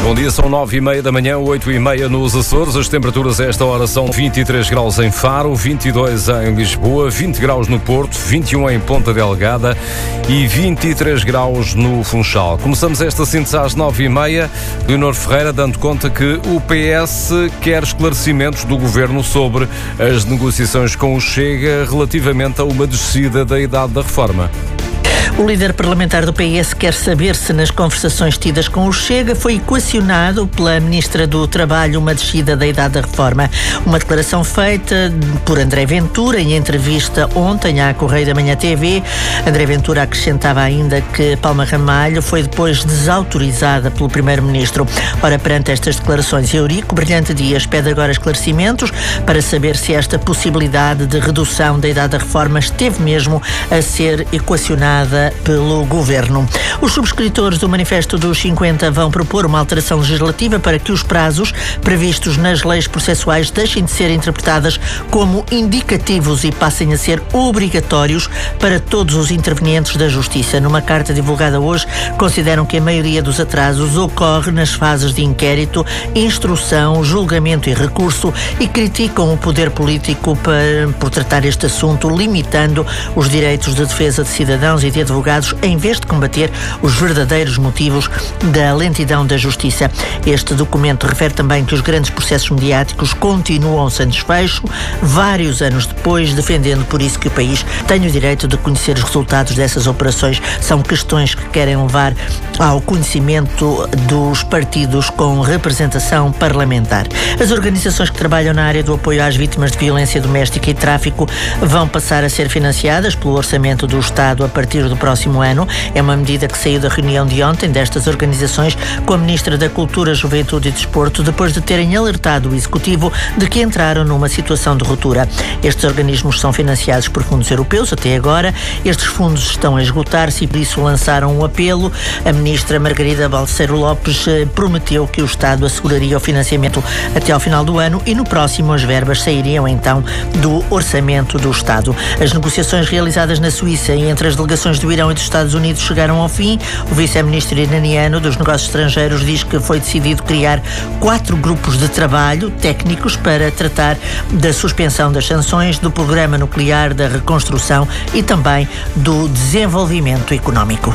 Bom dia, são 9h30 da manhã, 8h30 nos Açores. As temperaturas a esta hora são 23 graus em Faro, 22 em Lisboa, 20 graus no Porto, 21 em Ponta Delgada e 23 graus no Funchal. Começamos esta síntese às 9h30. Leonor Ferreira dando conta que o PS quer esclarecimentos do Governo sobre as negociações com o Chega relativamente a uma descida da idade da reforma. O líder parlamentar do PS quer saber se nas conversações tidas com o Chega foi equacionado pela Ministra do Trabalho uma descida da idade da reforma. Uma declaração feita por André Ventura em entrevista ontem à Correio da Manhã TV. André Ventura acrescentava ainda que Palma Ramalho foi depois desautorizada pelo Primeiro-Ministro. Ora, perante estas declarações, Eurico Brilhante Dias pede agora esclarecimentos para saber se esta possibilidade de redução da idade da reforma esteve mesmo a ser equacionada pelo Governo. Os subscritores do Manifesto dos 50 vão propor uma alteração legislativa para que os prazos previstos nas leis processuais deixem de ser interpretadas como indicativos e passem a ser obrigatórios para todos os intervenientes da Justiça. Numa carta divulgada hoje, consideram que a maioria dos atrasos ocorre nas fases de inquérito, instrução, julgamento e recurso e criticam o poder político por tratar este assunto, limitando os direitos de defesa de cidadãos e de advogados, em vez de combater os verdadeiros motivos da lentidão da justiça. Este documento refere também que os grandes processos mediáticos continuam sem desfecho, vários anos depois, defendendo por isso que o país tem o direito de conhecer os resultados dessas operações. São questões que querem levar ao conhecimento dos partidos com representação parlamentar. As organizações que trabalham na área do apoio às vítimas de violência doméstica e tráfico vão passar a ser financiadas pelo orçamento do Estado a partir do próximo ano. É uma medida que saiu da reunião de ontem destas organizações com a Ministra da Cultura, Juventude e Desporto, depois de terem alertado o Executivo de que entraram numa situação de ruptura. Estes organismos são financiados por fundos europeus até agora. Estes fundos estão a esgotar-se e por isso lançaram um apelo. A Ministra Margarida Balseiro Lopes prometeu que o Estado asseguraria o financiamento até ao final do ano e no próximo as verbas sairiam então do orçamento do Estado. As negociações realizadas na Suíça e entre as delegações do Irão e dos Estados Unidos chegaram ao fim. O vice-ministro iraniano dos Negócios Estrangeiros diz que foi decidido criar 4 grupos de trabalho técnicos para tratar da suspensão das sanções, do programa nuclear, da reconstrução e também do desenvolvimento económico.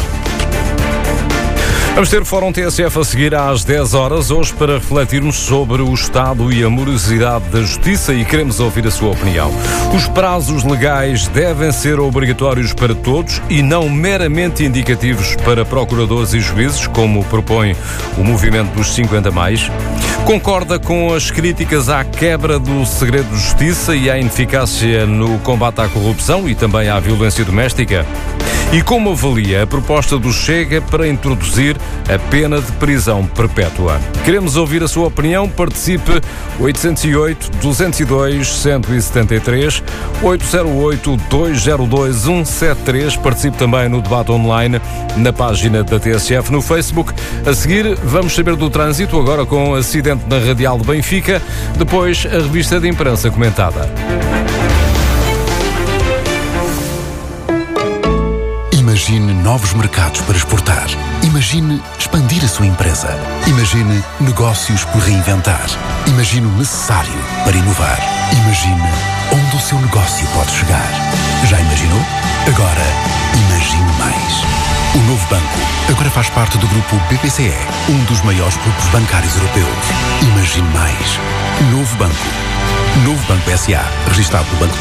Vamos ter o Fórum TSF a seguir às 10 horas, hoje para refletirmos sobre o estado e a morosidade da justiça e queremos ouvir a sua opinião. Os prazos legais devem ser obrigatórios para todos e não meramente indicativos para procuradores e juízes, como propõe o movimento dos 50+. Concorda com as críticas à quebra do segredo de justiça e à ineficácia no combate à corrupção e também à violência doméstica? E como avalia a proposta do Chega para introduzir a pena de prisão perpétua? Queremos ouvir a sua opinião. Participe 808-202-173, 808-202-173. Participe também no debate online na página da TSF no Facebook. A seguir, vamos saber do trânsito, agora com acidente na Radial de Benfica. Depois, a revista de imprensa comentada. Imagine novos mercados para exportar. Imagine expandir a sua empresa. Imagine negócios por reinventar. Imagine o necessário para inovar. Imagine onde o seu negócio pode chegar. Já imaginou? Agora, imagine mais. O Novo Banco agora faz parte do grupo BPCE, um dos maiores grupos bancários europeus. Imagine mais. Novo Banco. Novo Banco S.A., registado pelo Banco